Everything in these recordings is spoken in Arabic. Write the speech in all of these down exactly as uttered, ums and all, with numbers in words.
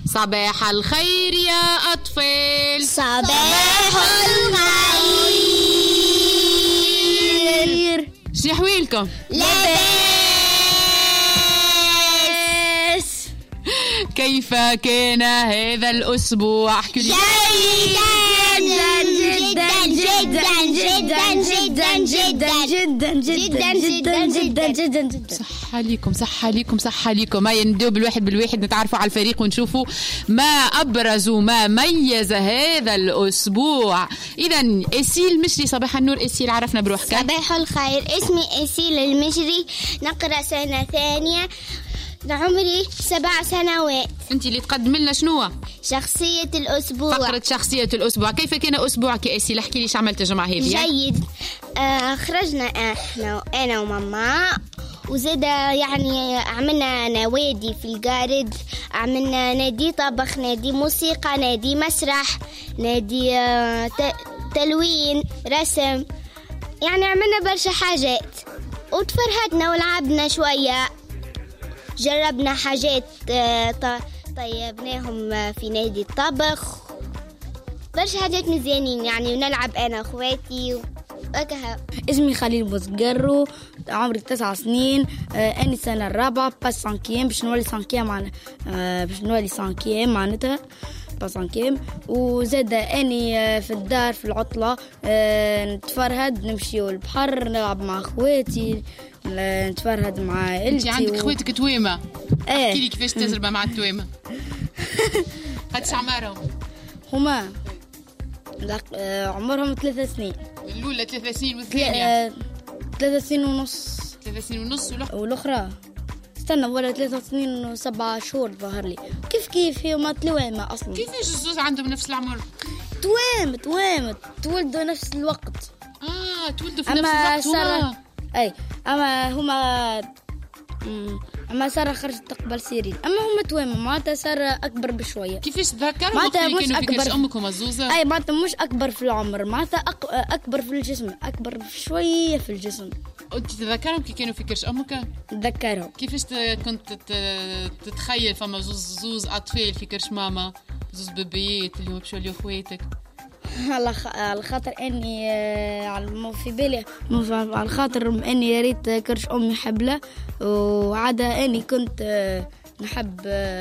صباح الخير يا أطفال. صباح الخير. شو أحوالكم؟ لاباس. كيف كان هذا الأسبوع؟ احكي لي. جدا جدا جدا جدا جدا جدا جدا جدا جدا جدا جدا جدا. صح عليكم صح عليكم صح عليكم. هيا ندوب بالواحد بالواحد نتعرفوا على الفريق ونشوفوا ما أبرز وما ميز هذا الأسبوع. إذا إسيل المشري، صباح النور إسيل، عرفنا بروحك. صباح الخير، اسمي إسيل المشري، نقرأ سنة ثانية، عمري سبع سنوات. أنت اللي تقدم لنا شنو؟ شخصية الأسبوع. فقرة شخصية الأسبوع. كيف كان أسبوعك يا إسيل؟ احكي لي شو عملت الجمعة هذه. جيد. آه خرجنا احنا أنا وماما، وزاد يعني عملنا نوادي في الجارد، عملنا نادي طبخ، نادي موسيقى، نادي مسرح، نادي آه تلوين، رسم، يعني عملنا برشا حاجات وتفرهدنا ولعبنا شوية، جربنا حاجات آه طيبناهم في نادي الطبخ، برشا حاجات مزيانين يعني، ونلعب أنا أخواتي وكها. اسمي خليل بوزقرو، عمري تسع سنين، آه أني السنة الرابعة باس سانكيام، باش نولي سانكيام معنا، آه باش نولي سانكيام معناتها باس سانكيام. وزاد أني آه في الدار في العطلة، آه نتفرهد، نمشي البحر، نلعب مع أخواتي، نتفرهد مع عائلتي. انت عندك و... اخواتك تويمة؟ ايه. احكي لي كيفاش تجربة مع التويمة؟ قدش عمرهم؟ هما عمرهم ثلاث سنين. الأولى ثلاث سنين والثانية ثلاث سنين ونص. ثلاث سنين ونص والأخرى والأخرى استنى ولا ثلاث سنين وسبعة شهور ظهر لي. كيف كيف هما توامة أصلا. كيفاش الزوز عندهم نفس العمر؟ توام توام تولدوا نفس الوقت. آه تولدوا في نفس الوقت هما. أي أما هما أما سارة خرجت تقبل سيرين، أما هما توامة معناتها سارة أكبر بشوية. كيفاش تذكروا وقت اللي كانوا في كرش أمكم الزوزة؟ أي معناتها مش أكبر في العمر، معناتها أق... أكبر في الجسم، أكبر شوية في الجسم. أنت تذكرهم كي كانوا في كرش أمك؟ تذكرهم. كيفاش كنت تتخيل فما زوز زوز أطفال في كرش ماما، زوز بيبيات اللي هو بشو اللي أخواتك؟ على خاطر اني على في بالي على خاطر اني يا ريت كرش امي حبله، وعاده اني كنت نحب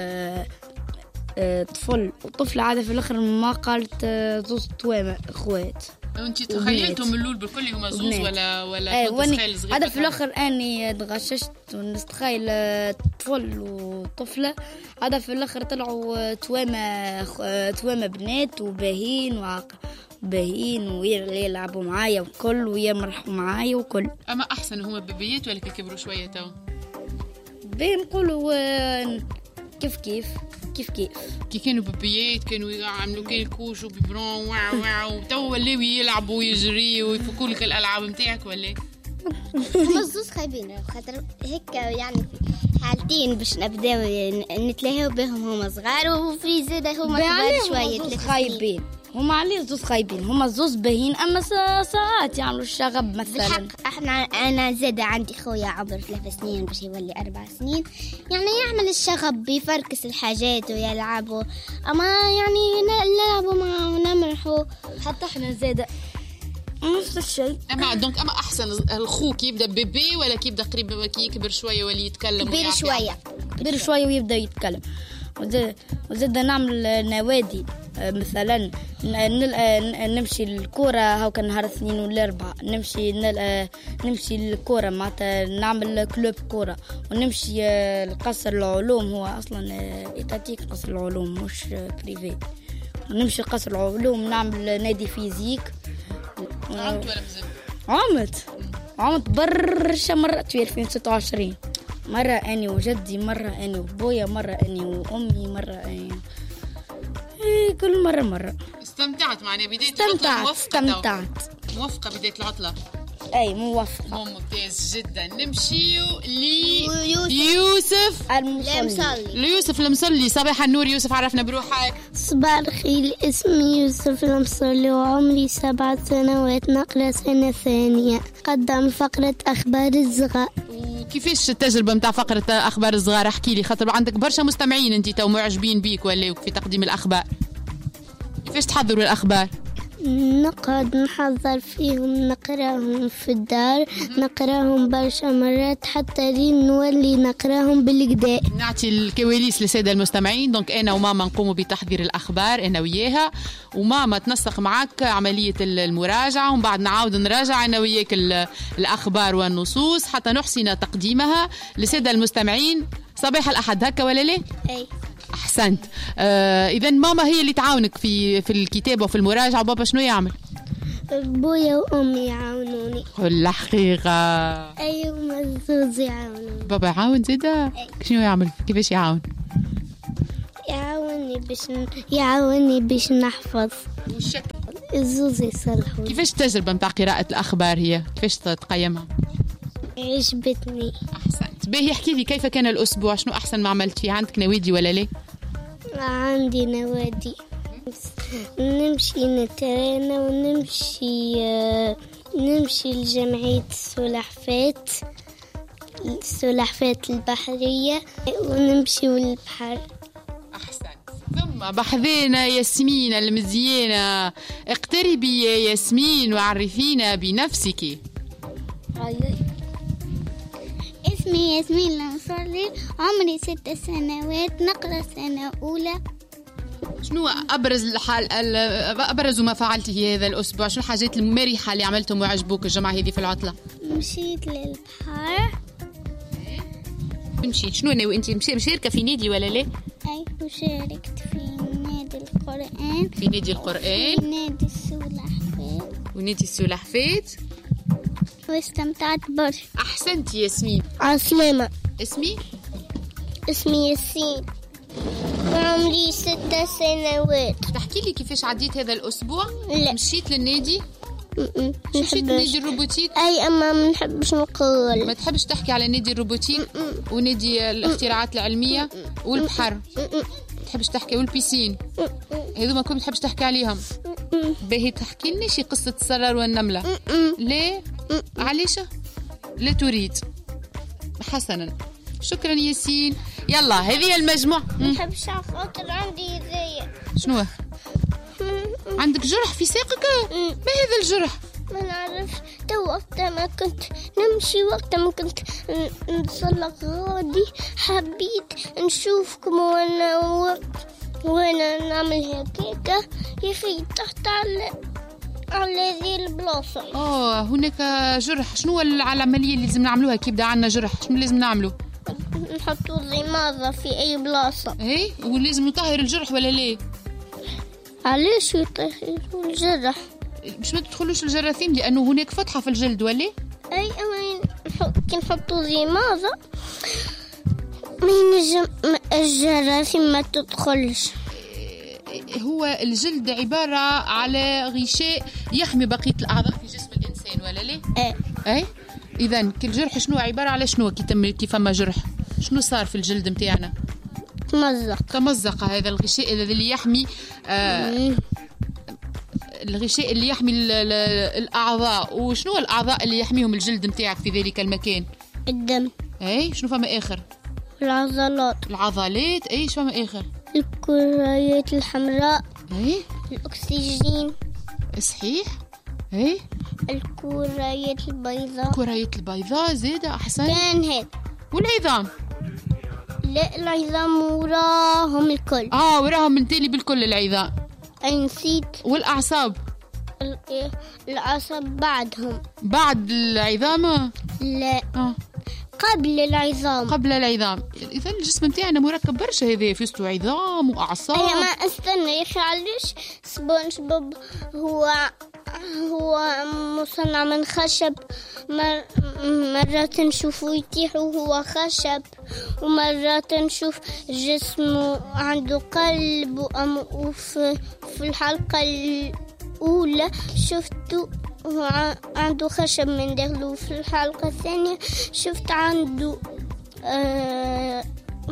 طفل وطفله، عاده في الاخر ما قالت زوز توامه اخوات. وانت تخيلتهم اللول بالكل هما زوز ولا ولا كنت تخيل صغير؟ هذا في الاخر اني تغششت ونستخيل طفل وطفله، هذا في الاخر طلعوا توامه توامه بنات وباهين وباهين ويلعبوا معايا وكل ويمرحوا معايا وكل. اما احسن هما ببيات ولا كبروا شويه تو؟ بين نقولوا كيف كيف كيف كيف كي كانوا ببيات كانوا يعملوا كان الكوش وبيبرون واو واو، تو ولاو يلعبوا ويجريوا ويفكوا لك الالعاب نتاعك ولا؟ هما الزوز خايبين خاطر هيك يعني حالتين باش نبداو نتلاهوا بهم هما صغار، وفي زاده هما كبار شويه خايبين. هما عليه زوز خايبين، هما زوز باهين اما ساعات يعملوا الشغب مثلا. بالحق احنا انا زاد عندي خويا عمره ثلاث سنين باش يولي اربع سنين، يعني يعمل الشغب بيفركس الحاجات ويلعبوا، اما يعني نلعبوا معه ونمرحوا. حتى احنا زاد نفس الشيء. اما دونك اما احسن الخوك يبدا بيبي ولا كي يبدا قريب كي يكبر شويه ولا يتكلم؟ كبير شويه كبير شويه ويبدا يتكلم. وزاد وزاد نعمل نوادي مثلا نمشي الكرة هاو كان نهار اثنين ولا أربعة، نمشي نمشي الكرة معناتها نعمل كلوب كرة، ونمشي القصر العلوم، هو أصلا إيتاتيك قصر العلوم مش بريفي، نمشي قصر العلوم نعمل نادي فيزيك. عمت ولا مزال؟ عمت عمت برشا مرات في ألفين وستة وعشرين، مرة أني وجدي، مرة أني وبويا، مرة أني وأمي، مرة أني إيه كل مرة مرة. استمتعت معنا بداية العطلة؟ موفقة. استمتعت موفقة بداية العطلة. أي موفقة ممتاز جدا. نمشي ليوسف المصلي. ليوسف المصلي. صباح النور يوسف، عرفنا بروحك. صباح الخير، اسمي يوسف المصلي وعمري سبع سنوات، نقرأ سنة ثانية، قدم فقرة أخبار الصغار. كيفاش التجربة متاع فقرة أخبار الصغار؟ احكي لي، خاطر عندك برشا مستمعين أنت تو معجبين بيك ولا في تقديم الأخبار. كيفاش تحضروا الأخبار؟ نقعد نحضر فيهم، نقراهم في الدار، نقراهم برشا مرات حتى لين نولي نقراهم بالكدا. نعطي الكواليس للسادة المستمعين. دونك أنا وماما نقوم بتحضير الأخبار أنا وياها، وماما تنسق معك عملية المراجعة، ومن بعد نعاود نراجع أنا وياك الأخبار والنصوص حتى نحسن تقديمها للسادة المستمعين صباح الأحد. هكا ولا لا؟ أي أحسنت. آه إذا ماما هي اللي تعاونك في في الكتابة وفي المراجعة، وبابا شنو يعمل؟ بويا وأمي يعاونوني. قل الحقيقة. أيوة مزوز يعاونوني. بابا يعاون زيدا؟ شنو يعمل؟ كيفاش يعاون؟ يعاوني باش يعاوني باش نحفظ. والشكل الزوز يصلحوا. كيفاش التجربة متاع قراءة الأخبار هي؟ كيفاش تقيمها؟ عجبتني. أحسنت. باهي احكي لي كيف كان الأسبوع؟ شنو أحسن ما عملت فيه؟ عندك نوادي ولا لا؟ عندي نوادي، نمشي نترينا ونمشي نمشي لجمعية السلحفات السلحفات البحرية ونمشي للبحر. أحسنت. ثم بحذينا ياسمين المزيانة، اقتربي يا ياسمين وعرفينا بنفسك. اسمي ياسمين الأنصاري، عمري ست سنوات، نقرأ سنة أولى. شنو أبرز الحال أبرز ما فعلته هذا الأسبوع؟ شنو الحاجات المريحة اللي عملتهم وعجبوك الجمعة هذه في العطلة؟ مشيت للبحر. مشيت شنو أنا وأنت مشاركة في نادي ولا لا؟ أي وشاركت في نادي القرآن. في نادي القرآن. في نادي السلحفات. ونادي السلحفات. واستمتعت برشا. أحسنت ياسمين. عسلامة. اسمي؟ اسمي ياسين وعمري ست سنوات. تحكي لي كيفاش عديت هذا الأسبوع؟ لا. مشيت للنادي؟ مشيت نادي الروبوتيك؟ أي أما ما نحبش نقول. ما تحبش تحكي على نادي الروبوتيك ونادي الاختراعات العلمية والبحر؟ تحبش تحكي والبيسين؟ هذو ما كنت تحبش تحكي عليهم؟ باهي تحكي لنا شي قصة السرر والنملة؟ ليه؟ علاش؟ لا تريد. حسنا، شكرا ياسين. يلا هذه المجموعة. ما نحبش خاطر عندي زي شنو؟ عندك جرح في ساقك؟ ما هذا الجرح؟ ما نعرفش. تو وقت ما كنت نمشي، وقت ما كنت نتسلق غادي حبيت نشوفكم وانا وانا نعمل هكاكا يا اخي تحت على على هذه البلاصة. اه هناك جرح. شنو العملية اللي لازم نعملوها كي يبدا عندنا جرح؟ شنو لازم نعملو؟ نحطوا زماضة في أي بلاصة. ايه ولازم نطهر الجرح ولا ليه؟ علاش يطهروا الجرح؟ باش ما تدخلوش الجراثيم، لأنه هناك فتحة في الجلد ولا؟ أي أما كي نحطوا زماضة ما ينجم الجراثيم ما تدخلش. هو الجلد عبارة على غشاء يحمي بقية الأعضاء في جسم الإنسان ولا ليه؟ ايه ايه. إذا كالجرح شنو عبارة على شنو؟ كي تم كي فما جرح شنو صار في الجلد متاعنا؟ تمزق. تمزق هذا الغشاء الذي يحمي آه الغشاء اللي يحمي الأعضاء. وشنو الأعضاء اللي يحميهم الجلد متاعك في ذلك المكان؟ الدم. ايه. شنو فما آخر؟ العضلات. العضلات. ايه. شو فما آخر؟ الكريات الحمراء. ايه. الأكسجين. صحيح. ايه. الكريات البيضاء. الكريات البيضاء زيادة. أحسن. كان هيك. والعظام؟ لا العظام وراهم الكل. اه وراهم من تالي بالكل العظام. أي نسيت. والأعصاب؟ الأعصاب بعدهم. بعد العظام؟ لا آه. قبل العظام. قبل العظام. إذا الجسم متاعنا مركب برشا، هذا فيستو عظام وأعصاب. أي ما استنى يا أخي، علاش سبونج بوب هو هو مصنع من خشب؟ مر... مرات نشوفه يطيح وهو خشب، ومرات نشوف جسمه عنده قلب. وفي في الحلقة الأولى شفته عنده خشب من داخله، وفي الحلقة الثانية شفت عنده آه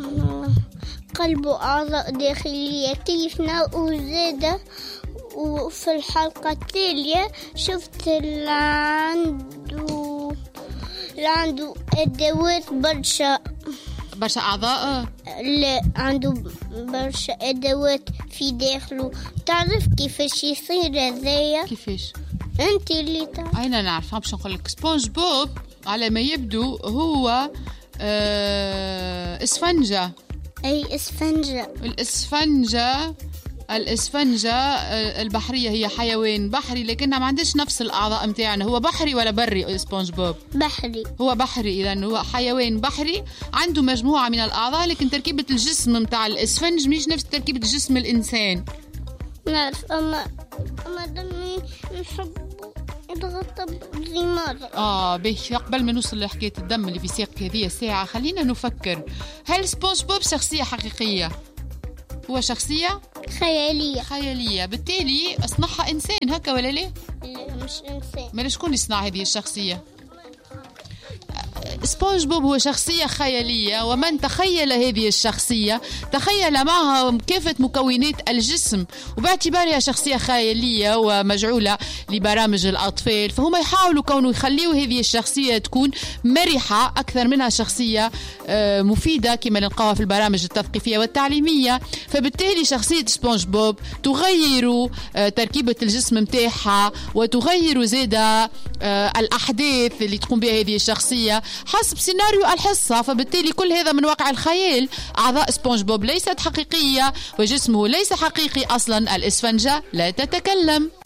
قلب وأعضاء داخلية كيفنا. وزادة وفي الحلقة التالية شفت اللي عنده اللي عنده أدوات برشا. برشا أعضاء؟ لا، عنده برشا أدوات في داخله. تعرف كيفاش يصير هذايا؟ كيفاش؟ أنت اللي تعرف. أنا نعرف. باش نقول لك سبونج بوب على ما يبدو هو آه اسفنجة. أي اسفنجة. الاسفنجة الاسفنجة البحرية هي حيوان بحري لكنها ما عندش نفس الأعضاء متاعنا. هو بحري ولا بري سبونج بوب؟ بحري. هو بحري. إذن هو حيوان بحري عنده مجموعة من الأعضاء لكن تركيبة الجسم متاع الاسفنج مش نفس تركيبة جسم الإنسان. نعرف. أما أما دمي نحب يتغطى بزمارة. آه به. قبل ما نوصل لحكاية الدم اللي في ساقك هذه الساعة خلينا نفكر، هل سبونج بوب شخصية حقيقية؟ هو شخصية خيالية. خيالية، بالتالي أصنعها إنسان هكا ولا لا؟ لا مش إنسان. ما شكون يصنع هذه الشخصية؟ سبونج بوب هو شخصية خيالية، ومن تخيل هذه الشخصية تخيل معها كافة مكونات الجسم، وباعتبارها شخصية خيالية ومجعولة لبرامج الأطفال فهم يحاولوا كونوا يخليوا هذه الشخصية تكون مرحة أكثر منها شخصية مفيدة كما نلقاها في البرامج التثقيفية والتعليمية. فبالتالي شخصية سبونج بوب تغير تركيبة الجسم متاعها وتغير زادة الأحداث اللي تقوم بها هذه الشخصية حسب سيناريو الحصة. فبالتالي كل هذا من واقع الخيال. أعضاء سبونج بوب ليست حقيقية وجسمه ليس حقيقي أصلا. الإسفنجة لا تتكلم.